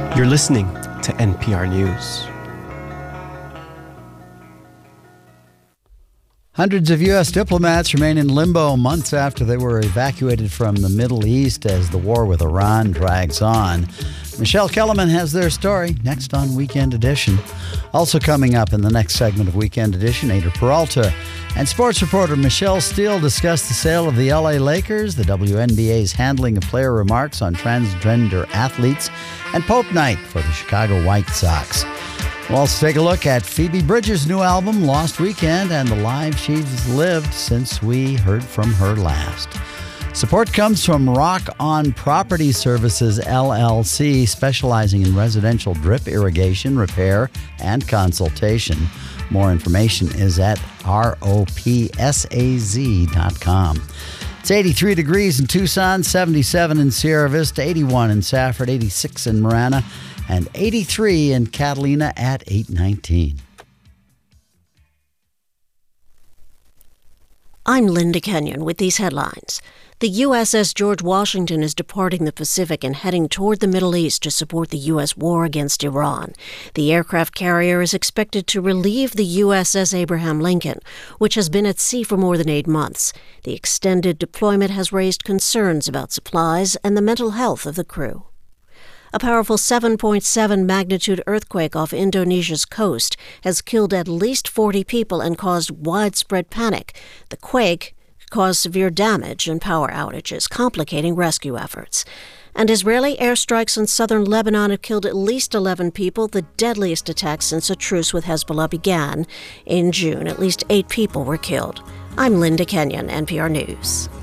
You're listening to NPR News. Hundreds of U.S. diplomats remain in limbo months after they were evacuated from the Middle East as the war with Iran drags on. Michelle Kellerman has their story next on Weekend Edition. Also coming up in the next segment of Weekend Edition, Ada Peralta and sports reporter Michelle Steele discuss the sale of the L.A. Lakers, the WNBA's handling of player remarks on transgender athletes, and Pope Night for the Chicago White Sox. We'll also take a look at Phoebe Bridgers' new album, Lost Weekend, and the life she's lived since we heard from her last. Support comes from Rock On Property Services, LLC, specializing in residential drip irrigation, repair, and consultation. More information is at ropsaz.com. It's 83 degrees in Tucson, 77 in Sierra Vista, 81 in Safford, 86 in Marana, and 83 in Catalina at 8:19. I'm Linda Kenyon with these headlines. The USS George Washington is departing the Pacific and heading toward the Middle East to support the U.S. war against Iran. The aircraft carrier is expected to relieve the USS Abraham Lincoln, which has been at sea for more than 8 months. The extended deployment has raised concerns about supplies and the mental health of the crew. A powerful 7.7 magnitude earthquake off Indonesia's coast has killed at least 40 people and caused widespread panic. The quake caused severe damage and power outages, complicating rescue efforts. And Israeli airstrikes in southern Lebanon have killed at least 11 people, the deadliest attack since a truce with Hezbollah began. In June, at least 8 people were killed. I'm Linda Kenyon, NPR News.